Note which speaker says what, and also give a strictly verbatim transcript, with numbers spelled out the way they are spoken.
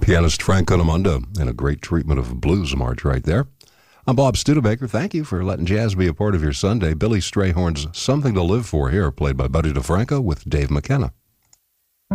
Speaker 1: Pianist Frank Conamundo in a great treatment of a blues march right there. I'm Bob Studebaker. Thank you for letting jazz be a part of your Sunday. Billy Strayhorn's Something to Live For here, played by Buddy DeFranco with Dave McKenna.